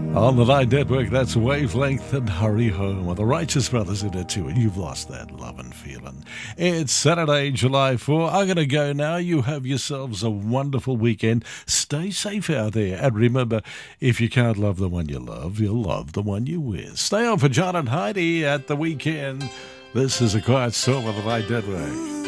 On the Night Network, that's Wavelength and Hurry Home. Well, the Righteous Brothers in it too, and you've lost that love and feeling. It's Saturday, July 4. I'm going to go now. You have yourselves a wonderful weekend. Stay safe out there. And remember, if you can't love the one you love, you'll love the one you with. Stay on for John and Heidi at the weekend. This is A Quiet Storm on the Night Network.